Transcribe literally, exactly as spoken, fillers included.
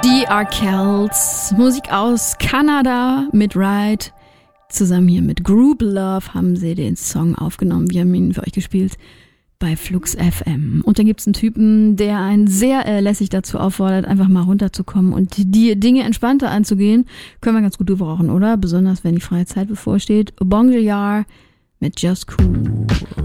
Die Arkells, Musik aus Kanada mit Ride. Zusammen hier mit Group Love haben sie den Song aufgenommen. Wir haben ihn für euch gespielt bei Flux F M. Und dann gibt's einen Typen, der einen sehr äh, lässig dazu auffordert, einfach mal runterzukommen und die Dinge entspannter anzugehen. Können wir ganz gut gebrauchen, oder? Besonders wenn die freie Zeit bevorsteht. Bon Joyard mit Just Cool.